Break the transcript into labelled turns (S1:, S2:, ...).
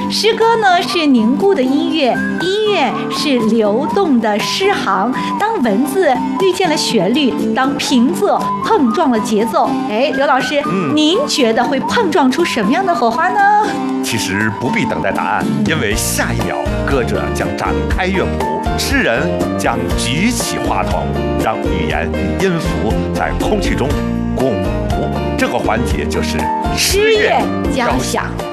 S1: 诗歌呢是凝固的音乐，音乐是流动的诗行。当文字遇见了旋律，当平仄碰撞了节奏，刘老师，您觉得会碰撞出什么样的火花呢？
S2: 其实不必等待答案，因为下一秒歌者将展开乐谱，诗人将举起话筒，让语言与音符在空气中共舞。这个环节就是
S1: 诗乐交响。